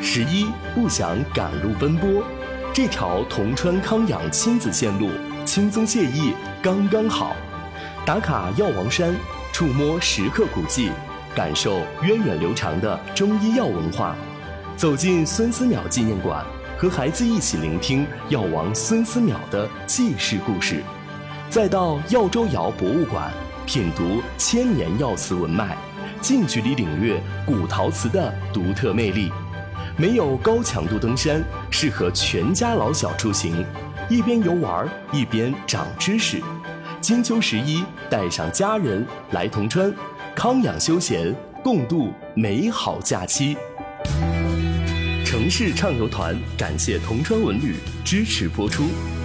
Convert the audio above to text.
11不想赶路奔波，这条铜川康养亲子线路轻松惬意刚刚好。打卡药王山，触摸石刻古迹，感受源远流长的中医药文化。走进孙思邈纪念馆，和孩子一起聆听药王孙思邈的济世故事。再到药周窑博物馆，品读千年药瓷文脉，近距离领略古陶瓷的独特魅力。没有高强度登山，适合全家老小出行，一边游玩一边长知识。金秋11，带上家人来铜川，康养休闲，共度美好假期。城市畅游团感谢铜川文旅支持播出。